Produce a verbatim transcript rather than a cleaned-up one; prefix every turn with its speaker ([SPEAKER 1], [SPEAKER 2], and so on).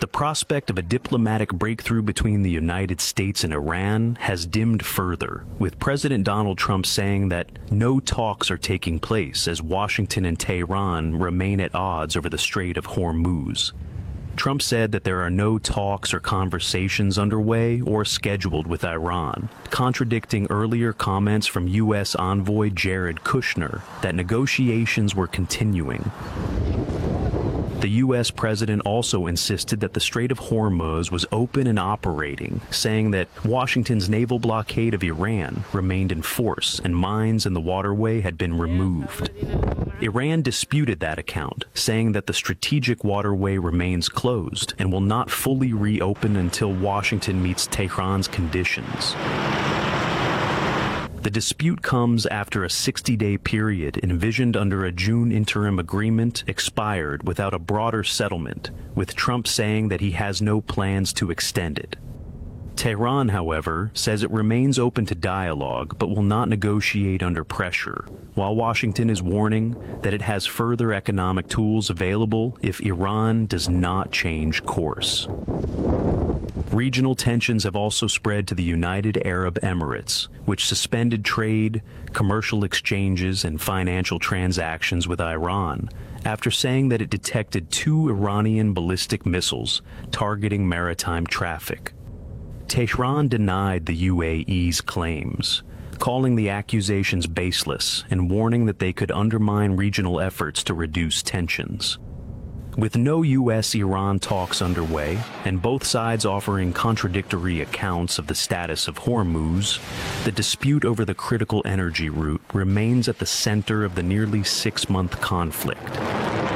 [SPEAKER 1] the prospect of a diplomatic breakthrough between the United States and Iran has dimmed further, with President Donald Trump saying that no talks are taking place as Washington and Tehran remain at odds over the Strait of Hormuz. Trump said that there are no talks or conversations underway or scheduled with Iran, contradicting earlier comments from U S envoy Jared Kushner that negotiations were continuing. The U S president also insisted that the Strait of Hormuz was open and operating, saying that Washington's naval blockade of Iran remained in force and mines in the waterway had been removed. Iran disputed that account, saying that the strategic waterway remains closed and will not fully reopen until Washington meets Tehran's conditions. The dispute comes after a sixty-day period envisioned under a June interim agreement expired without a broader settlement, with Trump saying that he has no plans to extend it. Tehran, however, says it remains open to dialogue but will not negotiate under pressure, while Washington is warning that it has further economic tools available if Iran does not change course. Regional tensions have also spread to the United Arab Emirates, which suspended trade, commercial exchanges, and financial transactions with Iran after saying that it detected two Iranian ballistic missiles targeting maritime traffic. Tehran denied the U A E's claims, calling the accusations baseless and warning that they could undermine regional efforts to reduce tensions. With no U S Iran talks underway, and both sides offering contradictory accounts of the status of Hormuz, the dispute over the critical energy route remains at the center of the nearly six-month conflict.